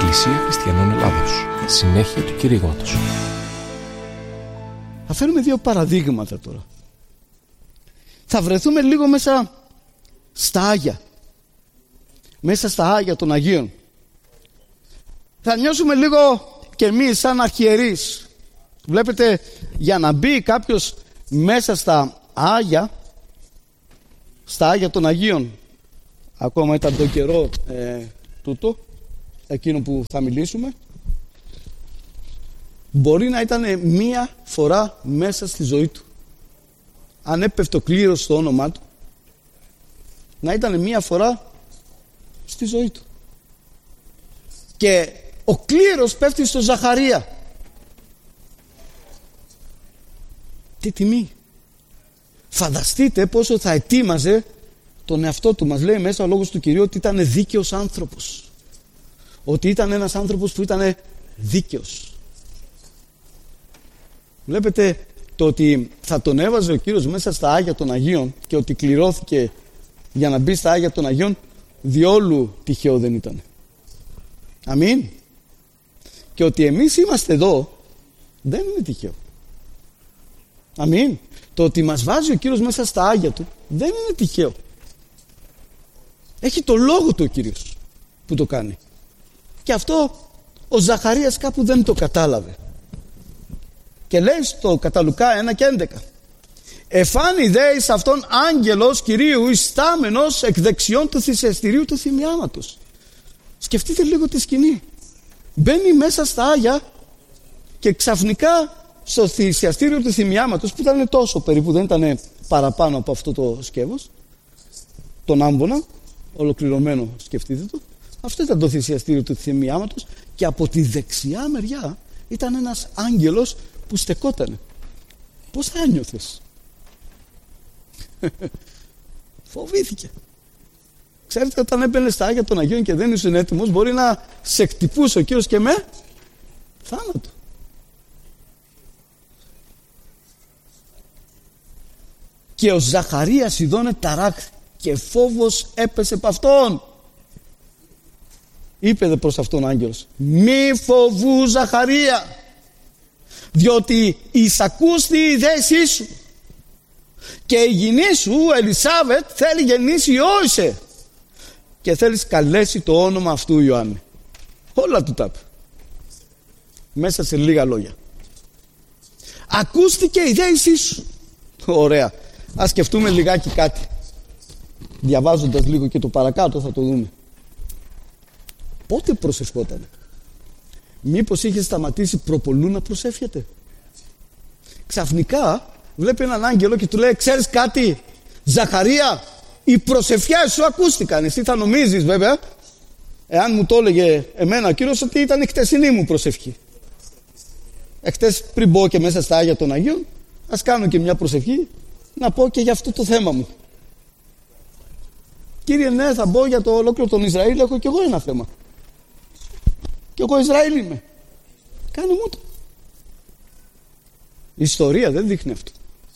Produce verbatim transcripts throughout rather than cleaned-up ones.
Εκκλησία Χριστιανών Ελλάδος. Συνέχεια του κηρύγματος. Θα φέρουμε δύο παραδείγματα τώρα. Θα βρεθούμε λίγο μέσα στα Άγια. Μέσα στα Άγια των Αγίων. Θα νιώσουμε λίγο και εμείς σαν αρχιερείς. Βλέπετε, για να μπει κάποιος μέσα στα Άγια, στα Άγια των Αγίων, ακόμα ήταν το καιρό ε, τούτο, εκείνο που θα μιλήσουμε, μπορεί να ήταν μία φορά μέσα στη ζωή του. Αν έπεφτε ο κλήρος στο όνομά του, να ήταν μία φορά στη ζωή του. Και ο κλήρος πέφτει στο Ζαχαρία. Τι τιμή! Φανταστείτε πόσο θα ετοίμαζε τον εαυτό του. Μας λέει μέσα ο λόγος του Κυρίου ότι ήταν δίκαιος άνθρωπος. Ότι ήταν ένας άνθρωπος που ήταν δίκαιος. Βλέπετε, το ότι θα τον έβαζε ο Κύριος μέσα στα Άγια των Αγίων και ότι κληρώθηκε για να μπει στα Άγια των Αγίων, διόλου τυχαίο δεν ήταν. Αμήν. Και ότι εμείς είμαστε εδώ δεν είναι τυχαίο. Αμήν. Το ότι μας βάζει ο Κύριος μέσα στα Άγια του δεν είναι τυχαίο. Έχει το λόγο του ο Κύριος που το κάνει. Και αυτό ο Ζαχαρίας κάπου δεν το κατάλαβε. Και λέει στο κατά Λουκά ένα και έντεκα, εφάνη δε εις αυτόν άγγελος Κυρίου ιστάμενος εκ δεξιών του θυσιαστηρίου του θυμιάματος. Σκεφτείτε λίγο τη σκηνή. Μπαίνει μέσα στα Άγια και ξαφνικά στο θυσιαστήριο του θυμιάματος, που ήταν τόσο περίπου, δεν ήταν παραπάνω από αυτό το σκεύος, τον άμβονα, ολοκληρωμένο, σκεφτείτε το. Αυτό ήταν το θυσιαστήριο του θυμιάματος και από τη δεξιά μεριά ήταν ένας άγγελος που στεκότανε. Πώς θα νιώθεις? Φοβήθηκε. Ξέρετε, όταν έμπαινε στα Άγια των Αγίων και δεν ήσουν έτοιμος, μπορεί να σε χτυπούσε ο Κύριος και με θάνατο. Και ο Ζαχαρίας ειδώνε ταράχθη και φόβος έπεσε από αυτόν. Είπε δε προς αυτόν ο άγγελος, μη φοβού Ζαχαρία, διότι εισακούστη η δέσή σου και η γυνή σου Ελισάβετ θέλει γεννήσει Ιώησε και θέλεις καλέσει το όνομα αυτού Ιωάννη. Όλα του τα είπε μέσα σε λίγα λόγια. Ακούστηκε η δέσή σου. Ωραία. Ας σκεφτούμε λιγάκι κάτι. Διαβάζοντας λίγο και το παρακάτω θα το δούμε. Πότε προσευχότανε? Μήπως είχε σταματήσει προπολού να προσεύχεται? Ξαφνικά βλέπει έναν άγγελο και του λέει, ξέρεις κάτι Ζαχαρία, οι προσευχές σου ακούστηκαν. Εσύ θα νομίζεις βέβαια, εάν μου το έλεγε εμένα ο Κύριος, ότι ήταν η χτεσινή μου προσευχή. Εχτες πριν μπω και μέσα στα Άγια των Αγίων, ας κάνω και μια προσευχή να πω και για αυτό το θέμα μου. Κύριε, ναι, θα μπω για το ολόκληρο τον Ισραήλ, έχω και εγώ ένα θέμα. Και εγώ Ισραήλ είμαι. Κάνε μου το. Η ιστορία δεν δείχνει αυτό.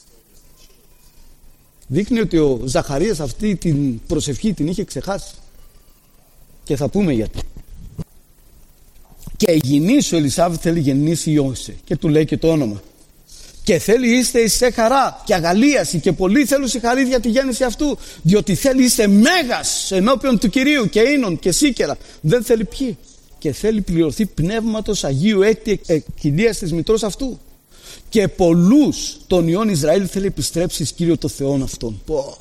Δείχνει ότι ο Ζαχαρίας αυτή την προσευχή την είχε ξεχάσει. Και θα πούμε γιατί. Και η γυνή σου Ελισάβετ θέλει γεννήσει Ιώσε. Και του λέει και το όνομα. Και θέλει είστε εις σε χαρά και αγαλίαση και πολύ θέλουν σε χαρή για τη γέννηση αυτού, διότι θέλει είστε μέγας ενώπιον του Κυρίου και ίνων και σίκερα. Δεν θέλει ποιοι. Και θέλει πληρωθεί πνεύματος Αγίου έτη εκκυλίας της μητρός αυτού. Και πολλούς των ιών Ισραήλ θέλει επιστρέψει εις Κύριο το Θεόν αυτόν. Πω.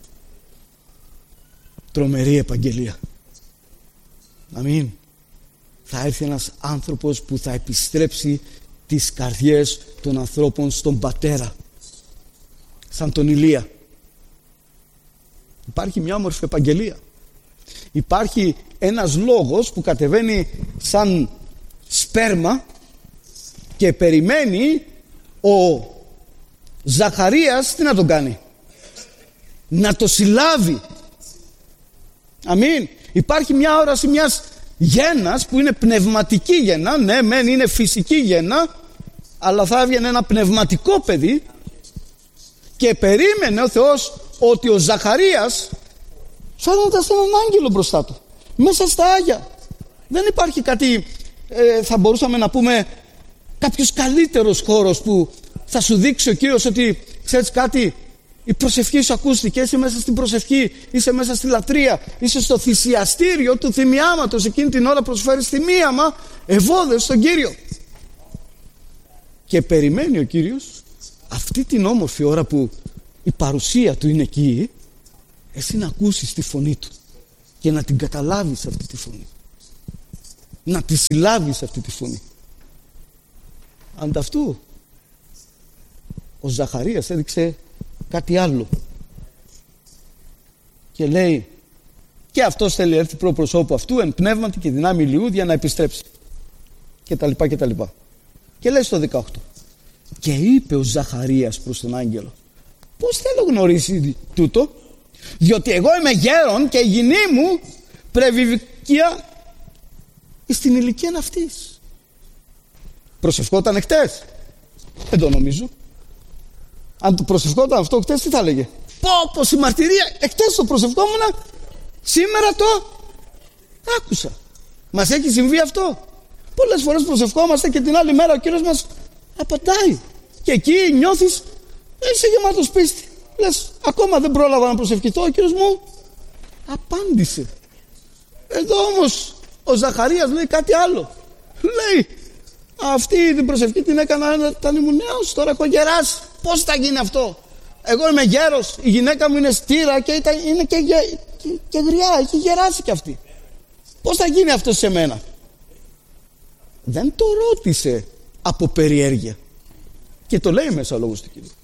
Τρομερή επαγγελία. Αμήν. Θα έρθει ένας άνθρωπος που θα επιστρέψει τις καρδιές των ανθρώπων στον πατέρα, σαν τον Ηλία. Υπάρχει μια όμορφη επαγγελία. Υπάρχει ένας λόγος που κατεβαίνει σαν σπέρμα και περιμένει ο Ζαχαρίας τι να τον κάνει? Να το συλλάβει. Αμήν. Υπάρχει μια όραση μιας γένας που είναι πνευματική γένα. Ναι, μεν είναι φυσική γένα, αλλά θα έβγαινε ένα πνευματικό παιδί. Και περίμενε ο Θεός ότι ο Ζαχαρίας φαίνονταν σε έναν άγγελο μπροστά του, μέσα στα Άγια. Δεν υπάρχει κάτι, ε, θα μπορούσαμε να πούμε, κάποιος καλύτερος χώρος που θα σου δείξει ο Κύριος ότι ξέρεις κάτι, η προσευχή σου ακούστηκε, είσαι μέσα στην προσευχή, είσαι μέσα στη λατρεία, είσαι στο θυσιαστήριο του θυμιάματος, εκείνη την ώρα προσφέρεις θυμίαμα, ευώδες στον Κύριο. Και περιμένει ο Κύριος αυτή την όμορφη ώρα που η παρουσία του είναι εκεί, εσύ να ακούσεις τη φωνή του και να την καταλάβεις αυτή τη φωνή, να τη συλλάβεις αυτή τη φωνή. Ανταυτού ο Ζαχαρίας έδειξε κάτι άλλο και λέει, και αυτός θέλει έρθει προ προσώπου αυτού εν πνεύματι και δυνάμει ηλιού για να επιστρέψει και τα λοιπά και τα λοιπά. Και λέει στο δεκαοκτώ, και είπε ο Ζαχαρίας προς τον άγγελο, πώς θέλω γνωρίσει τούτο, διότι εγώ είμαι γέρον και η γυνή μου πρεβιβικία στην ηλικία αυτής. Προσευχόταν χτες? Δεν το νομίζω. Αν το προσευχόταν αυτό χτες, τι θα έλεγε? Πω πω η μαρτυρία, χτες το προσευχόμουν, σήμερα το άκουσα. Μας έχει συμβεί αυτό. Πολλές φορές προσευχόμαστε και την άλλη μέρα ο Κύριος μας απαντάει. Και εκεί νιώθεις, είσαι γεμάτος πίστη. Λες, ακόμα δεν πρόλαβα να προσευχηθώ, ο Κύριος μου απάντησε. Εδώ όμως ο Ζαχαρίας λέει κάτι άλλο. Λέει, αυτή την προσευχή την έκανα όταν ήμουν νέος, τώρα έχω γεράσει. Πώς θα γίνει αυτό? Εγώ είμαι γέρος, η γυναίκα μου είναι στήρα και ήταν, είναι και, και, και, και γριά, έχει γεράσει κι αυτή. Πώς θα γίνει αυτό σε μένα? Δεν το ρώτησε από περιέργεια. Και το λέει μέσα ο λόγος του Κυρίου.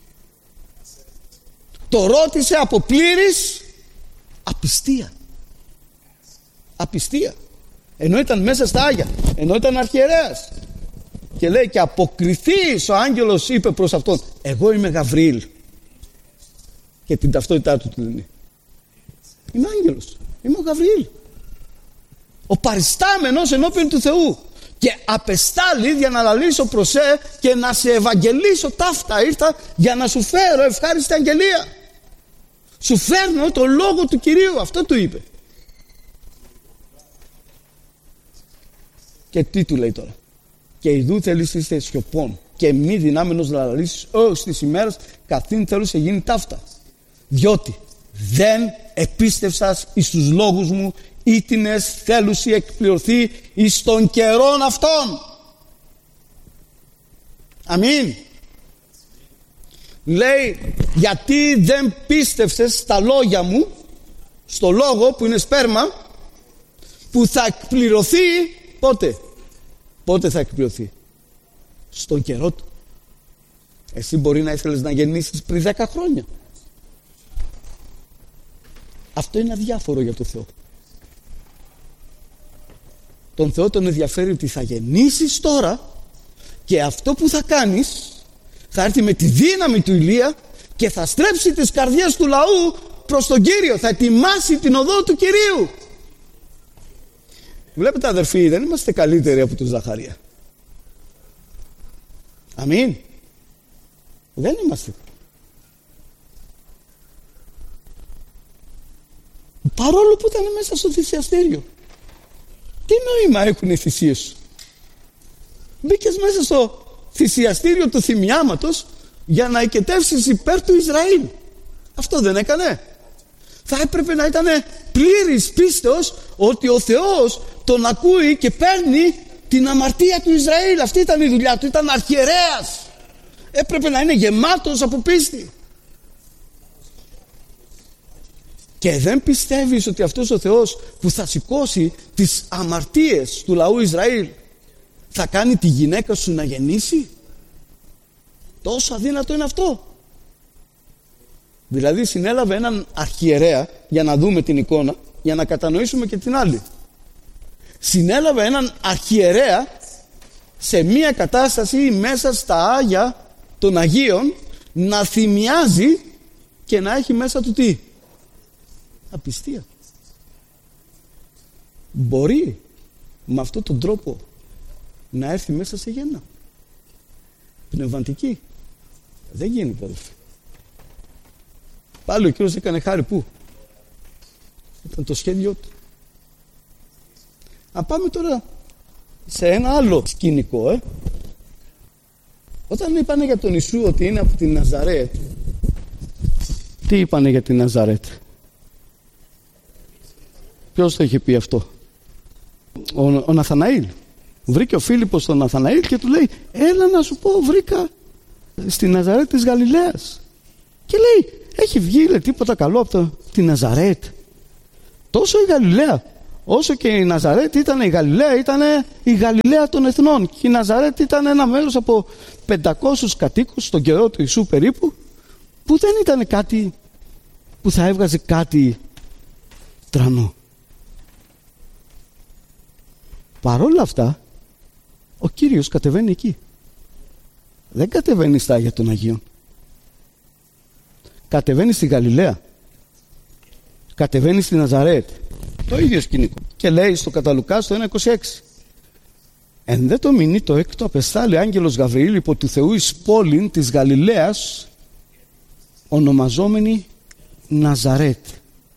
Το ρώτησε από πλήρης απιστία. Απιστία. Ενώ ήταν μέσα στα Άγια, ενώ ήταν αρχιερέας. Και λέει, και αποκριθείς, ο άγγελος είπε προς αυτόν, εγώ είμαι Γαβριήλ. Και την ταυτότητά του του λένε, είμαι άγγελος, είμαι ο Γαβριήλ, ο παριστάμενος ενώπιον του Θεού, και απεστάλλει για να λαλήσω προς σε και να σε ευαγγελίσω ταύτα. Ήρθα για να σου φέρω ευχάριστη αγγελία. Σου φέρνω το λόγο του Κυρίου. Αυτό του είπε. Και τι του λέει τώρα? Και ιδού θέλεις είστε σιωπών και μη δυνάμενος να λαλήσεις ως τις ημέρες καθήν θέλω σε γίνει ταύτα. Διότι δεν επίστευσας εις τους λόγους μου ήτινες θέλουσι εκπληρωθεί εις των καιρών αυτών. Αμήν. Λέει, γιατί δεν πίστευσες στα λόγια μου, στο λόγο που είναι σπέρμα, που θα εκπληρωθεί πότε? Πότε θα εκπληρωθεί? Στον καιρό του. Εσύ μπορεί να ήθελες να γεννήσεις πριν δέκα χρόνια. Αυτό είναι αδιάφορο για τον Θεό. Τον Θεό τον ενδιαφέρει ότι θα γεννήσεις τώρα και αυτό που θα κάνεις θα έρθει με τη δύναμη του Ηλία και θα στρέψει τις καρδιές του λαού προς τον Κύριο, θα ετοιμάσει την οδό του Κυρίου. Βλέπετε αδερφοί, δεν είμαστε καλύτεροι από τον Ζαχαρία. Αμήν. Δεν είμαστε. Παρόλο που ήταν μέσα στο θυσιαστήριο. Τι νόημα έχουν οι θυσίες σου? Μπήκες μέσα στο θυσιαστήριο του θυμιάματος για να οικετεύσεις υπέρ του Ισραήλ. Αυτό δεν έκανε? Θα έπρεπε να ήταν πλήρης πίστεως ότι ο Θεός τον ακούει και παίρνει την αμαρτία του Ισραήλ. Αυτή ήταν η δουλειά του, ήταν αρχιερέας. Έπρεπε να είναι γεμάτος από πίστη. Και δεν πιστεύεις ότι αυτός ο Θεός που θα σηκώσει τις αμαρτίες του λαού Ισραήλ θα κάνει τη γυναίκα σου να γεννήσει? Τόσο αδύνατο είναι αυτό. Δηλαδή συνέλαβε έναν αρχιερέα, για να δούμε την εικόνα, για να κατανοήσουμε και την άλλη. Συνέλαβε έναν αρχιερέα σε μία κατάσταση μέσα στα Άγια των Αγίων να θυμιάζει και να έχει μέσα του τι? Απιστία. Μπορεί με αυτόν τον τρόπο να έρθει μέσα σε γέννα πνευματική? Δεν γίνεται, αδελφοί. Πάλι ο Κύριος έκανε χάρη. Πού? Ήταν το σχέδιό του. Να πάμε τώρα σε ένα άλλο σκηνικό. Ε. Όταν είπανε για τον Ιησού ότι είναι από την Ναζαρέτ, τι είπανε για την Ναζαρέτ? Ποιος το είχε πει αυτό? Ο, ο Ναθαναήλ. Βρήκε ο Φίλιππος τον Ναθαναήλ και του λέει, έλα να σου πω, βρήκα στη Ναζαρέτ της Γαλιλαίας. Και λέει, έχει βγει λέει, τίποτα καλό από το, τη Ναζαρέτ? Τόσο η Γαλιλαία, όσο και η Ναζαρέτ ήταν η Γαλιλαία, ήταν η Γαλιλαία των εθνών. Και η Ναζαρέτ ήταν ένα μέρος από πεντακόσιους κατοίκους στον καιρό του Ιησού περίπου, που δεν ήταν κάτι που θα έβγαζε κάτι τρανό. Παρόλα αυτά, ο Κύριος κατεβαίνει εκεί. Δεν κατεβαίνει στα Άγια των Αγίων. Κατεβαίνει στη Γαλιλαία. Κατεβαίνει στη Ναζαρέτ. Το ίδιο σκηνικό. Και λέει στο κατά Λουκά στο ένα είκοσι έξι. Εν δε το μηνύ το έκτο απεστάλλει άγγελος Γαβριήλ υπό του Θεού εις πόλην της Γαλιλαίας, ονομαζόμενη Ναζαρέτ.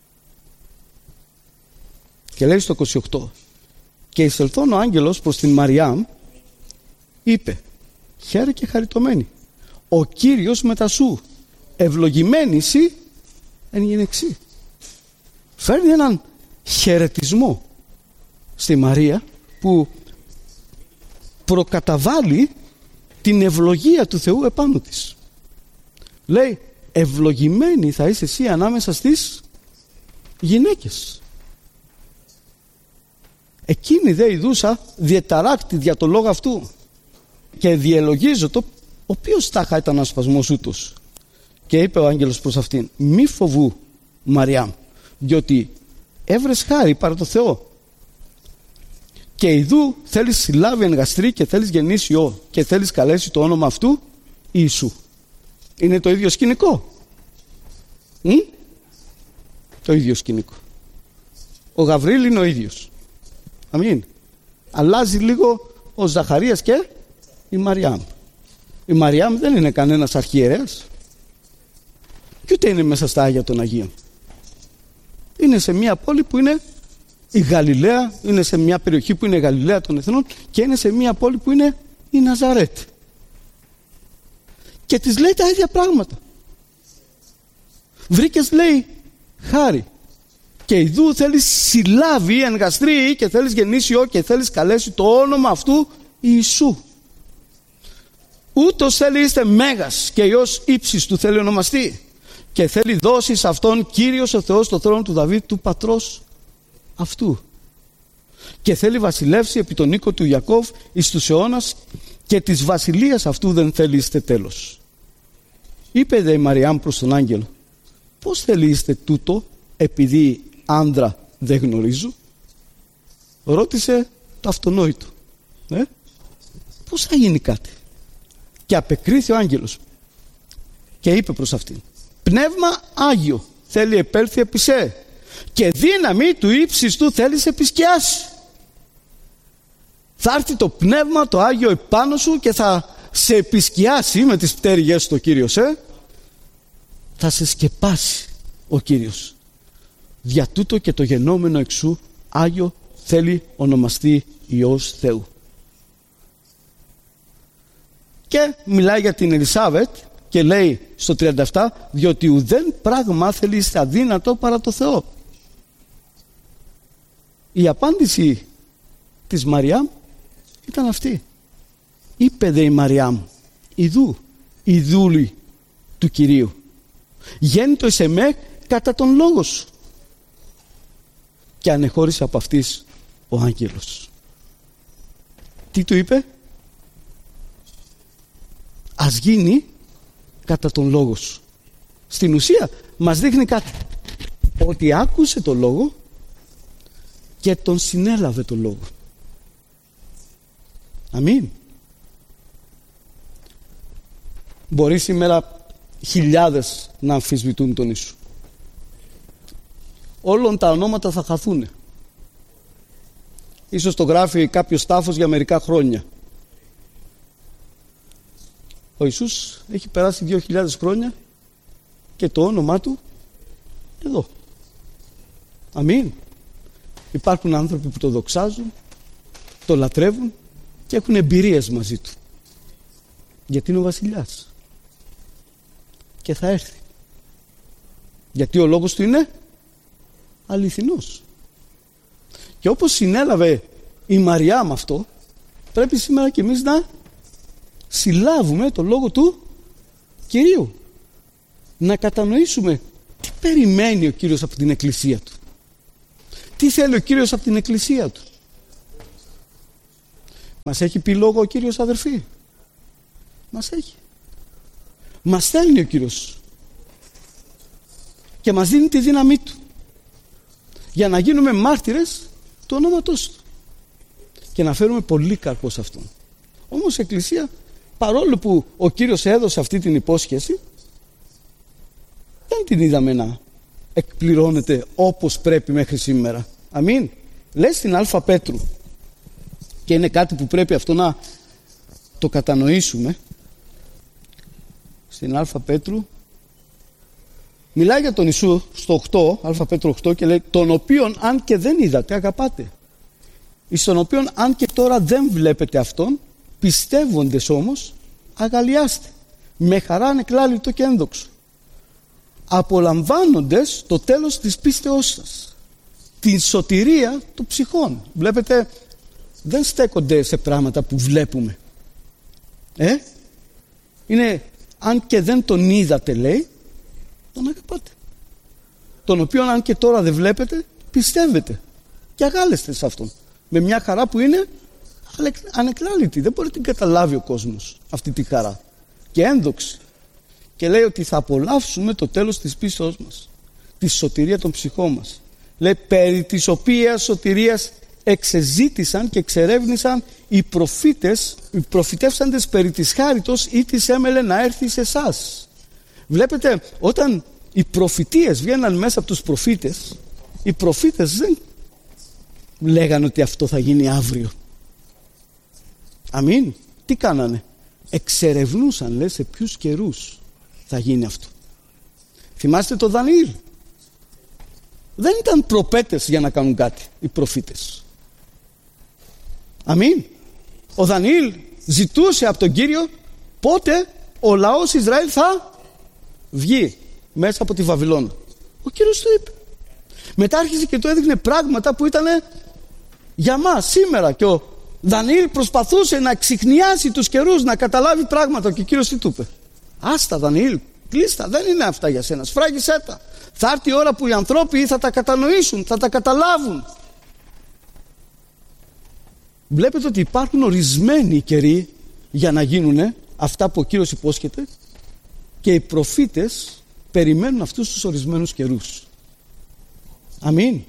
Και λέει στο είκοσι οκτώ. Και εισελθών ο άγγελος προς την Μαριάμ είπε, χαίρε και χαριτωμένη, ο Κύριος μετά σου, ευλογημένη εσύ εν γυναιξί. Φέρνει έναν χαιρετισμό στη Μαρία που προκαταβάλει την ευλογία του Θεού επάνω της. Λέει, ευλογημένη θα είσαι εσύ ανάμεσα στις γυναίκες. Εκείνη δε ειδούσα διεταράκτη δια το λόγο αυτού και διελογίζω το, ο οποίος τάχα ήταν ο ασπασμός ούτως. Και είπε ο άγγελος προς αυτήν, μη φοβού Μαριάμ, διότι έβρες χάρη παρά το Θεό. Και ιδού θέλεις συλλάβει εν γαστρή και θέλεις γεννήσει ιό και θέλεις καλέσει το όνομα αυτού Ιησού. Είναι το ίδιο σκηνικό. Μ? Το ίδιο σκηνικό. Ο Γαβριήλ είναι ο ίδιος. Αμήν. Αλλάζει λίγο ο Ζαχαρίας και η Μαριάμ. Η Μαριάμ δεν είναι κανένας αρχιερέας και ούτε είναι μέσα στα Άγια των Αγίων. Είναι σε μια πόλη που είναι η Γαλιλαία, είναι σε μια περιοχή που είναι η Γαλιλαία των εθνών και είναι σε μια πόλη που είναι η Ναζαρέτ. Και της λέει τα ίδια πράγματα. Βρήκες, λέει, χάρη. Και ιδού θέλεις συλλάβει εν γαστρή και θέλεις γεννήσει ιό και θέλεις καλέσει το όνομα αυτού Ιησού. Ούτως θέλει είστε μέγας και ιός ύψης του θέλει ονομαστεί. Και θέλει δώσει σε αυτόν Κύριος ο Θεός το θρόνο του Δαβίδ του πατρός αυτού. Και θέλει βασιλεύσει επί τον οίκο του Ιακώβ εις τους αιώνας και της βασιλείας αυτού δεν θέλει είστε τέλος. Είπε δε η Μαριάμ προς τον άγγελο, πώς θέλει είστε τούτο επειδή άνδρα δεν γνωρίζω? Ρώτησε το αυτονόητο. Ε? Πώς θα γίνει κάτι? Και απεκρίθη ο άγγελος και είπε προς αυτήν, πνεύμα Άγιο θέλει επέλθει επί σε και δύναμη του ύψης του θέλει σε επισκιάσει. Θα έρθει το πνεύμα το Άγιο επάνω σου και θα σε επισκιάσει με τις πτέρυγες του ο Κύριος. Ε? Θα σε σκεπάσει ο Κύριος. Δια τούτο και το γενόμενο εξού Άγιο θέλει ονομαστεί Υιός Θεού. Και μιλάει για την Ελισάβετ και λέει στο τριάντα επτά, διότι ουδέν πράγμα θέλει αδύνατο παρά το Θεό. Η απάντηση της Μαριάμ ήταν αυτή. Είπε δε η Μαριάμ, ιδού, η δούλη του Κυρίου, γέννητο εις εμέ κατά τον λόγο σου. Και ανεχώρησε από αυτής ο άγγελος. Τι του είπε? Ας γίνει κατά τον λόγο σου. Στην ουσία μας δείχνει κάτι. Ότι άκουσε το λόγο και τον συνέλαβε το λόγο. Αμήν. Μπορεί σήμερα χιλιάδες να αμφισβητούν τον Ιησού. Όλων τα ονόματα θα χαθούν. Ίσως το γράφει κάποιος τάφος για μερικά χρόνια. Ο Ιησούς έχει περάσει δύο χιλιάδες χρόνια και το όνομά του εδώ. Αμήν. Υπάρχουν άνθρωποι που το δοξάζουν, το λατρεύουν και έχουν εμπειρίες μαζί του. Γιατί είναι ο βασιλιάς και θα έρθει. Γιατί ο λόγος του είναι αληθινός. Και όπως συνέλαβε η Μαριά με αυτό, πρέπει σήμερα και εμείς να συλλάβουμε το λόγο του Κυρίου. Να κατανοήσουμε τι περιμένει ο Κύριος από την Εκκλησία του. Τι θέλει ο Κύριος από την Εκκλησία του. Μας έχει πει λόγο ο Κύριος, αδερφοί? Μας έχει. Μας στέλνει ο Κύριος και μας δίνει τη δύναμή του για να γίνουμε μάρτυρες του ονόματός του και να φέρουμε πολύ καρπό σε αυτόν. Όμως η Εκκλησία, παρόλο που ο Κύριος έδωσε αυτή την υπόσχεση, δεν την είδαμε να εκπληρώνεται όπως πρέπει μέχρι σήμερα. Αμήν. Λέει στην Α Πέτρου, και είναι κάτι που πρέπει αυτό να το κατανοήσουμε, στην Α Πέτρου μιλάει για τον Ιησού στο οκτώ, Α Πέτρου οκτώ, και λέει τον οποίον αν και δεν είδατε αγαπάτε, εις τον οποίον αν και τώρα δεν βλέπετε αυτόν, πιστεύοντες όμως αγαλιάστε με χαρά ανεκλάλητο και ένδοξο, απολαμβάνοντες το τέλος της πίστεώς σας, την σωτηρία των ψυχών. Βλέπετε, δεν στέκονται σε πράγματα που βλέπουμε. Ε? Είναι, αν και δεν τον είδατε, λέει, τον αγαπάτε. Τον οποίον αν και τώρα δεν βλέπετε, πιστεύετε και αγάλεστε σε αυτόν. Με μια χαρά που είναι ανεκλάλητη. Δεν μπορεί να την καταλάβει ο κόσμος αυτή τη χαρά. Και ένδοξη. Και λέει ότι θα απολαύσουμε το τέλος της πίστεως μας, τη σωτηρία των ψυχών μας. Λέει, περί της οποίας σωτηρίας εξεζήτησαν και εξερεύνησαν οι προφήτες, οι προφητεύσαντες περί της χάριτος ή της έμελε να έρθει σε εσάς. Βλέπετε, όταν οι προφητείες βγαίναν μέσα από τους προφήτες, οι προφήτες δεν λέγανε ότι αυτό θα γίνει αύριο. Αμήν. Τι κάνανε? Εξερευνούσαν, λέει, σε ποιους καιρούς θα γίνει αυτό. Θυμάστε το Δανιήλ? Δεν ήταν προπέτες για να κάνουν κάτι οι προφήτες. Αμήν. Ο Δανιήλ ζητούσε από τον Κύριο πότε ο λαός Ισραήλ θα βγει μέσα από τη Βαβυλώνα. Ο Κύριος του είπε. Μετά άρχισε και του έδειχνε πράγματα που ήταν για μας σήμερα, και ο Δανιήλ προσπαθούσε να ξυχνιάσει τους καιρούς, να καταλάβει πράγματα, και ο Κύριος τι του είπε? Άστα, Δανιήλ, κλείστα, δεν είναι αυτά για σένα, σφράγισέ τα. Θα έρθει η ώρα που οι ανθρώποι θα τα κατανοήσουν, θα τα καταλάβουν. Βλέπετε ότι υπάρχουν ορισμένοι καιροί για να γίνουν αυτά που ο Κύριος υπόσχεται, και οι προφήτες περιμένουν αυτούς τους ορισμένους καιρούς. Αμήν.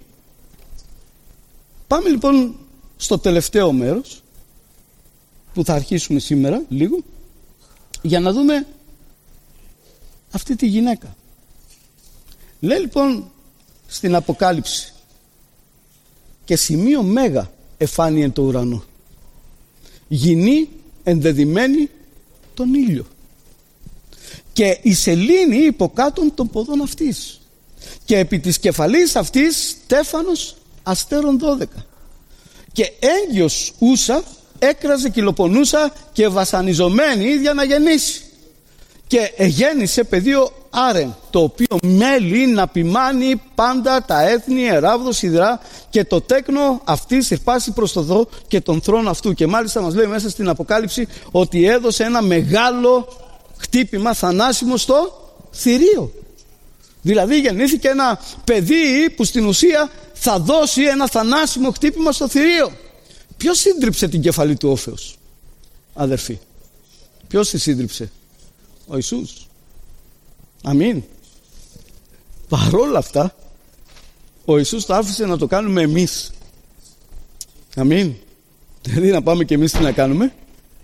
Πάμε λοιπόν στο τελευταίο μέρος που θα αρχίσουμε σήμερα λίγο, για να δούμε αυτή τη γυναίκα. Λέει λοιπόν στην Αποκάλυψη, και σημείο μέγα εφάνει εν το ουρανό, γυνή ενδεδειμένη τον ήλιο, και η σελήνη υποκάτων των ποδών αυτής, και επί της κεφαλής αυτής τέφανος αστέρων δώδεκα, και έγκυος ούσα έκραζε, κυλοπονούσα και βασανιζομένη ίδια να γεννήσει, και εγέννησε πεδίο άρεν, το οποίο μέλει να ποιμάνει πάντα τα έθνη εράβδο σιδρά, και το τέκνο αυτή συρπάσει προς το δω και τον θρόνο αυτού. Και μάλιστα μας λέει μέσα στην Αποκάλυψη ότι έδωσε ένα μεγάλο χτύπημα θανάσιμο στο θηρίο. Δηλαδή γεννήθηκε ένα παιδί που στην ουσία θα δώσει ένα θανάσιμο χτύπημα στο θηρίο. Ποιος σύντριψε την κεφαλή του όφεως, αδερφοί? Ποιος τη σύντριψε? Ο Ιησούς. Αμήν. Παρόλα αυτά ο Ιησούς το άφησε να το κάνουμε εμείς. Αμήν. Δηλαδή να πάμε και εμείς τι να κάνουμε?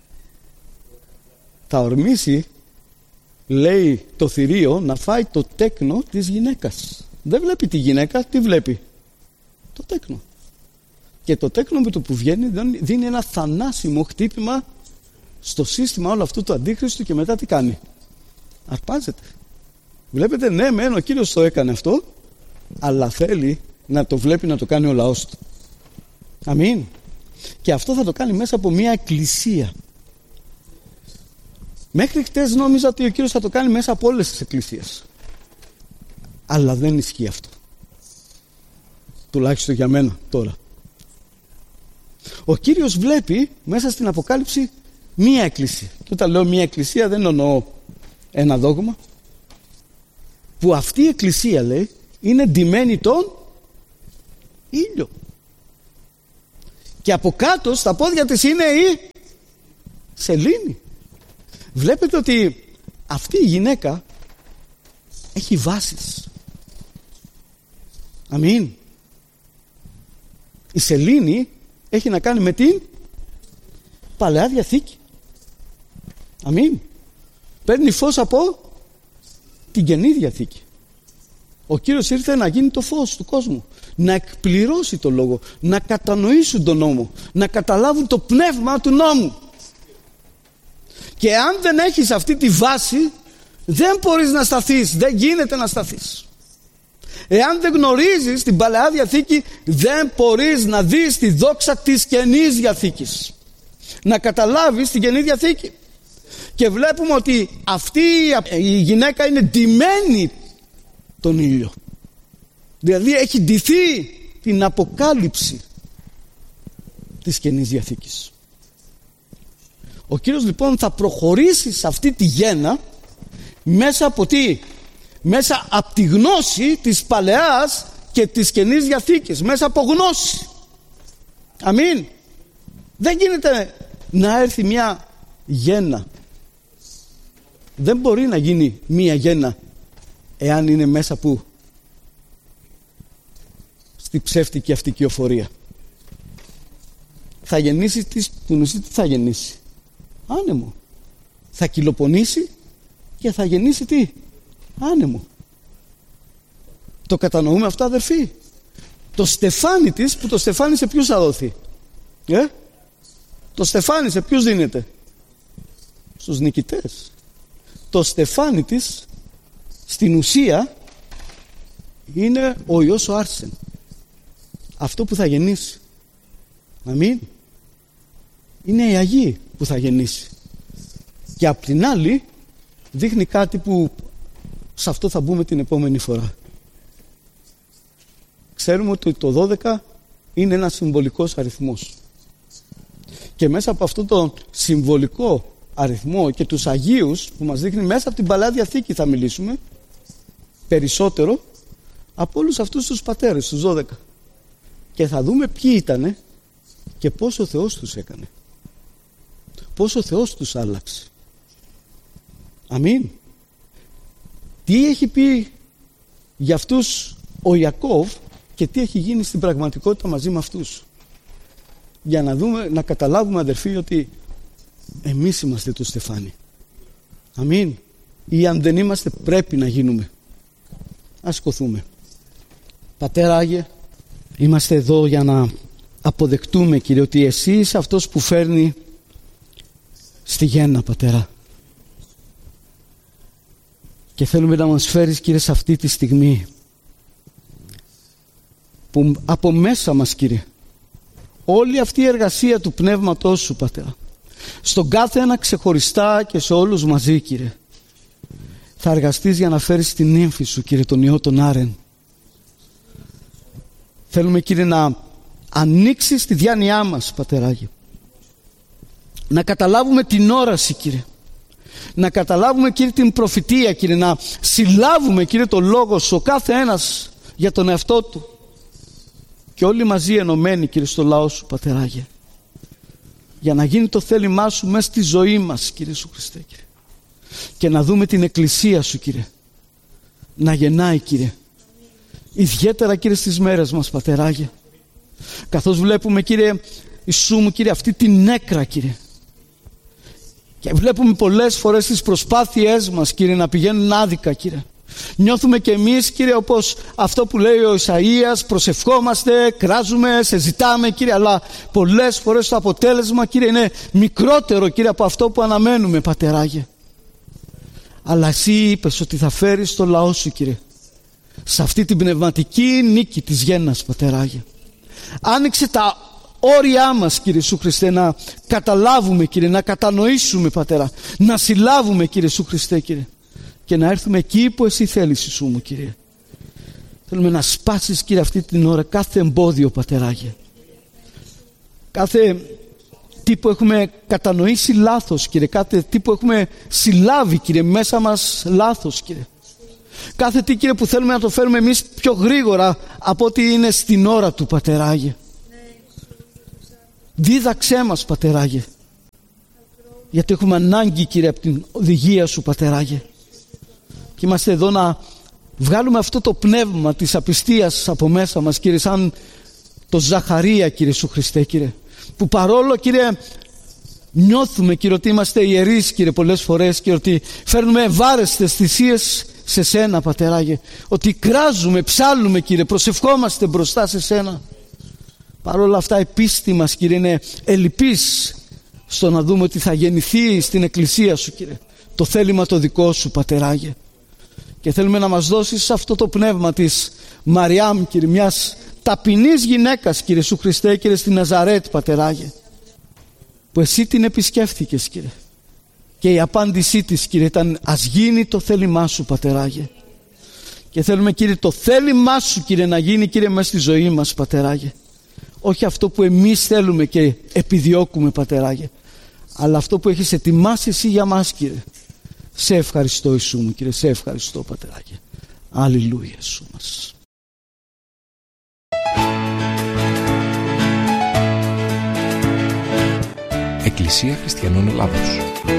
Θα ορμήσει, λέει, το θηρίο να φάει το τέκνο της γυναίκας. Δεν βλέπει τη γυναίκα, τι βλέπει? Το τέκνο. Και το τέκνο με το που βγαίνει δίνει ένα θανάσιμο χτύπημα στο σύστημα όλο αυτού του αντίχριστου, και μετά τι κάνει? Αρπάζεται. Βλέπετε, ναι, μεν ο Κύριος το έκανε αυτό, αλλά θέλει να το βλέπει να το κάνει ο λαός του. Αμήν. Και αυτό θα το κάνει μέσα από μια εκκλησία. Μέχρι χτες νόμιζα ότι ο Κύριος θα το κάνει μέσα από όλες τις εκκλησίες. Αλλά δεν ισχύει αυτό. Τουλάχιστον για μένα τώρα. Ο Κύριος βλέπει μέσα στην Αποκάλυψη μία εκκλησία. Και όταν λέω μία εκκλησία δεν εννοώ ένα δόγμα. Που αυτή η εκκλησία, λέει, είναι ντυμένη τον ήλιο. Και από κάτω στα πόδια της είναι η σελήνη. Βλέπετε ότι αυτή η γυναίκα έχει βάσεις. Αμήν. Η σελήνη έχει να κάνει με την Παλαιά Διαθήκη. Αμήν. Παίρνει φως από την Καινή Διαθήκη. Ο Κύριος ήρθε να γίνει το φως του κόσμου, να εκπληρώσει το λόγο, να κατανοήσουν τον νόμο, να καταλάβουν το πνεύμα του νόμου. Και αν δεν έχεις αυτή τη βάση, δεν μπορείς να σταθείς, δεν γίνεται να σταθείς. Εάν δεν γνωρίζεις την Παλαιά Διαθήκη, δεν μπορείς να δεις τη δόξα της Καινής Διαθήκης, να καταλάβεις την Καινή Διαθήκη. Και βλέπουμε ότι αυτή η γυναίκα είναι ντυμένη τον ήλιο. Δηλαδή έχει ντυθεί την αποκάλυψη της Καινής Διαθήκης. Ο Κύριος λοιπόν θα προχωρήσει σε αυτή τη γέννα μέσα από τι? Μέσα από τη γνώση της Παλαιάς και της Καινής Διαθήκης. Μέσα από γνώση. Αμήν. Δεν γίνεται να έρθει μια γέννα. Δεν μπορεί να γίνει μια γέννα εάν είναι μέσα που? Στη ψεύτικη αυτή κυοφορία. Θα γεννήσει τι, τι θα γεννήσει? Άνεμο. Θα κυλοπονήσει και θα γεννήσει τι? Άνεμο. Το κατανοούμε αυτό, αδερφοί? Το στεφάνι της, που το στεφάνι σε ποιους θα δοθεί? Ε? Το στεφάνι σε ποιους δίνεται? Στους νικητές. Το στεφάνι της στην ουσία είναι ο Υιός ο Άρσεν. Αυτό που θα γεννήσει. Αμήν. Είναι η Αγία που θα γεννήσει. Και απ' την άλλη δείχνει κάτι που σε αυτό θα μπούμε την επόμενη φορά. Ξέρουμε ότι το δώδεκα είναι ένας συμβολικός αριθμός. Και μέσα από αυτό το συμβολικό αριθμό και τους Αγίους που μας δείχνει μέσα από την Παλαιά Διαθήκη θα μιλήσουμε περισσότερο από όλους αυτούς τους πατέρες, τους δώδεκα. Και θα δούμε ποιοι ήτανε και πώς ο Θεός τους έκανε. Πώς ο Θεός τους άλλαξε. Αμήν. Τι έχει πει για αυτούς ο Ιακώβ και τι έχει γίνει στην πραγματικότητα μαζί με αυτούς. Για να δούμε, να καταλάβουμε, αδερφοί, ότι εμείς είμαστε το στεφάνι. Αμήν. Ή αν δεν είμαστε, πρέπει να γίνουμε. Ας σηκωθούμε. Πατέρα Άγιε, είμαστε εδώ για να αποδεκτούμε, Κύριε, ότι εσύ είσαι αυτός που φέρνει στη γέννα, Πατέρα. Και θέλουμε να μας φέρεις, Κύριε, σε αυτή τη στιγμή που από μέσα μας, Κύριε, όλη αυτή η εργασία του Πνεύματός Σου, Πατέρα, στον κάθε ένα ξεχωριστά και σε όλους μαζί, Κύριε, θα εργαστείς για να φέρεις την ύμφη Σου, Κύριε, τον Υιό τον Άρεν. Θέλουμε, Κύριε, να ανοίξεις τη διάνοιά μας, Πατεράγιο. Να καταλάβουμε την όραση, Κύριε. Να καταλάβουμε, Κύριε, την προφητεία, Κύριε. Να συλλάβουμε, Κύριε, το λόγο Σου, ο κάθε ένας για τον εαυτό του. Και όλοι μαζί ενωμένοι, Κύριε, στο λαό Σου, Πατεράγιο. Για να γίνει το θέλημά Σου μέσα στη ζωή μας, Κύριε Σου Χριστέ, Κύριε. Και να δούμε την εκκλησία Σου, Κύριε, να γεννάει, Κύριε. Ιδιαίτερα, Κύριε, στις μέρες μας, Πατεράγια. Καθώς βλέπουμε, Κύριε Ιησού μου, Κύριε, αυτή την νέκρα, Κύριε. Και βλέπουμε πολλές φορές τις προσπάθειές μας, Κύριε, να πηγαίνουν άδικα, Κύριε. Νιώθουμε και εμείς, Κύριε, όπως αυτό που λέει ο Ισαΐας, προσευχόμαστε, κράζουμε, σε ζητάμε, Κύριε, αλλά πολλές φορές το αποτέλεσμα, Κύριε, είναι μικρότερο, Κύριε, από αυτό που αναμένουμε, Πατεράγια. Αλλά Εσύ είπες ότι θα φέρεις το λαό Σου, Κύριε, σε αυτή την πνευματική νίκη της γέννας, Πατεράγια. Άνοιξε τα όρια μας, Κύριε Ιησού Χριστέ, να καταλάβουμε, Κύριε, να κατανοήσουμε, Πατέρα, να συλλάβουμε, Κύριε Ιησού Χριστέ, Κύριε, και να έρθουμε εκεί που Εσύ θέλεις, Ιησού μου, Κύριε. Θέλουμε να σπάσεις, Κύριε, αυτή την ώρα κάθε εμπόδιο, Πατεράγε, κάθε τι που έχουμε κατανοήσει λάθος, Κύριε, κάθε τι που έχουμε συλλάβει, Κύριε, μέσα μας λάθος, Κύριε, κάθε τι, Κύριε, που θέλουμε να το φέρουμε εμείς πιο γρήγορα από ό,τι είναι στην ώρα του, Πατεράγε. Δίδαξέ μας, Πατεράγε, γιατί έχουμε ανάγκη, Κύριε, από την οδηγία Σου, Πατεράγε, και είμαστε εδώ να βγάλουμε αυτό το πνεύμα της απιστίας από μέσα μας, Κύριε, σαν το Ζαχαρία, Κύριε Σου Χριστέ, Κύριε, που παρόλο, Κύριε, νιώθουμε, Κύριε, ότι είμαστε ιερείς, Κύριε, πολλές φορές, και ότι φέρνουμε ευάρεστες θυσίες σε Σένα, Πατεράγε, ότι κράζουμε, ψάλλουμε, Κύριε, προσευχόμαστε μπροστά σε Σένα. Παρόλα αυτά η πίστη μας, Κύριε, είναι ελλειπής στο να δούμε ότι θα γεννηθεί στην Εκκλησία Σου, Κύριε, το θέλημα το δικό Σου, Πατεράγε. Και θέλουμε να μας δώσεις αυτό το πνεύμα της Μαριάμ, Κύριε, μιας ταπεινής γυναίκας, Κύριε Σου Χριστέ, Κύριε, στη Ναζαρέτ, Πατεράγε, που Εσύ την επισκέφθηκες, Κύριε, και η απάντησή της, Κύριε, ήταν ας γίνει το θέλημά Σου, Πατεράγε. Και θέλουμε, Κύριε, το θέλημά Σου, Κύριε, να γίνει, Κύριε, μέσα στη ζωή μας, Πατεράγε. Όχι αυτό που εμείς θέλουμε και επιδιώκουμε, Πατεράγε, αλλά αυτό που έχεις ετοιμάσει Εσύ για μας, Κύριε. Σε ευχαριστώ, Ιησού μου, Κύριε, σε ευχαριστώ, Πατεράγε. Αλληλούια, Ιησού μας. Εκκλησία Χριστιανών Ελλάδος.